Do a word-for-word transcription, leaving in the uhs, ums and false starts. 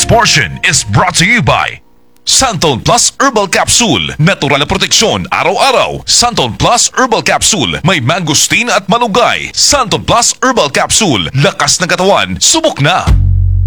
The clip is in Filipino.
portion is brought to you by Santon Plus Herbal Capsule. Natural na proteksyon araw-araw. Santon Plus Herbal Capsule. May mangosteen at malunggay. Santon Plus Herbal Capsule. Lakas ng katawan. Subok na!